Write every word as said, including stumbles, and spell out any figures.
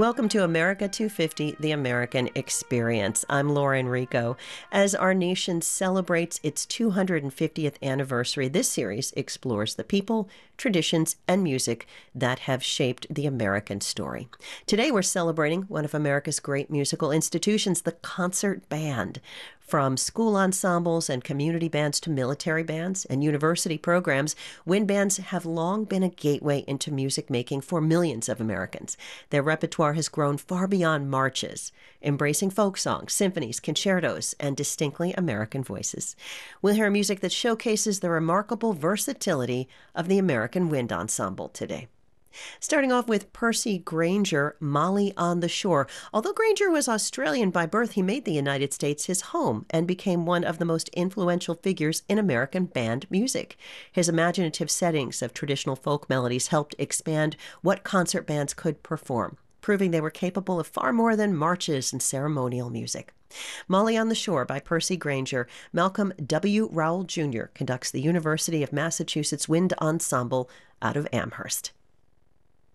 Welcome to America two fifty, the American Experience. I'm Laura Enrico. As our nation celebrates its two hundred fiftieth anniversary, this series explores the people, traditions, and music that have shaped the American story. Today we're celebrating one of America's great musical institutions, the concert band. From school ensembles and community bands to military bands and university programs, wind bands have long been a gateway into music making for millions of Americans. Their repertoire has grown far beyond marches, embracing folk songs, symphonies, concertos, and distinctly American voices. We'll hear music that showcases the remarkable versatility of the American Wind Ensemble today. Starting off with Percy Grainger, Molly on the Shore. Although Grainger was Australian by birth, he made the United States his home and became one of the most influential figures in American band music. His imaginative settings of traditional folk melodies helped expand what concert bands could perform, proving they were capable of far more than marches and ceremonial music. Molly on the Shore by Percy Grainger. Malcolm W. Rowell Junior conducts the University of Massachusetts Wind Ensemble out of Amherst.